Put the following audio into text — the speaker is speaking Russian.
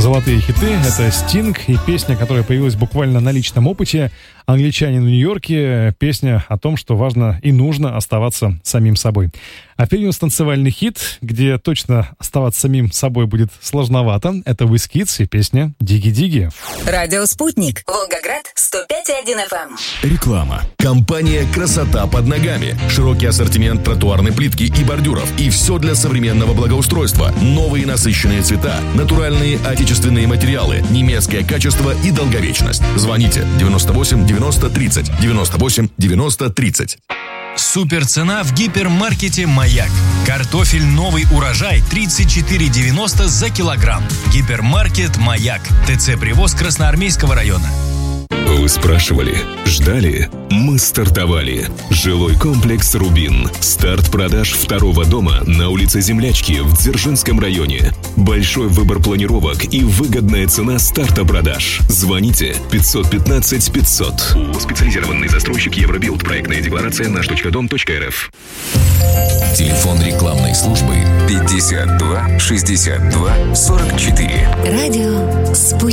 Золотые хиты — это Sting и песня, которая появилась буквально на личном опыте. «Англичанин в Нью-Йорке» — песня о том, что важно и нужно оставаться самим собой. А впереди у нас танцевальный хит, где точно оставаться самим собой будет сложновато. Это WizKids и песня «Диги-диги». Радио «Спутник». Волгоград, 105,1 FM. Реклама. Компания «Красота под ногами». Широкий ассортимент тротуарной плитки и бордюров. И все для современного благоустройства. Новые насыщенные цвета, натуральные отечественные материалы, немецкое качество и долговечность. Звоните 98 90 30 98 90 30. Суперцена в гипермаркете «Маяк». Картофель «Новый урожай» 34,90 за килограмм. Гипермаркет «Маяк». ТЦ «Привоз» Красноармейского района. Вы спрашивали, ждали? Мы стартовали. Жилой комплекс «Рубин». Старт продаж второго дома на улице Землячки в Дзержинском районе. Большой выбор планировок и выгодная цена старта продаж. Звоните 515 500. Специализированный застройщик Евробилд. Проектная декларация наш.дом.рф. Телефон рекламной службы 52 62 44. Радио «Спутник».